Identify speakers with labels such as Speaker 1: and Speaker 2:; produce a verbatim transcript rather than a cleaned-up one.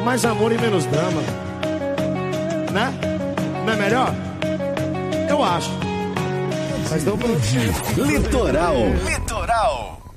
Speaker 1: mais amor e menos drama. Né? Não é melhor? Eu acho. Mas não.
Speaker 2: Litoral. Litoral.